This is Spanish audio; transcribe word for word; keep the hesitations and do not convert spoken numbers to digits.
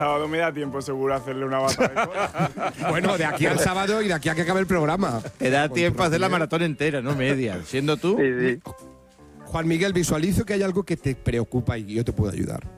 sábado me da tiempo seguro a hacerle una bata de cola. Bueno, de aquí al sábado y de aquí a que acabe el programa. Te da tiempo a hacer la maratón entera, no media. Siendo tú. Sí, sí. Juan Miguel, visualizo que hay algo que te preocupa y yo te puedo ayudar.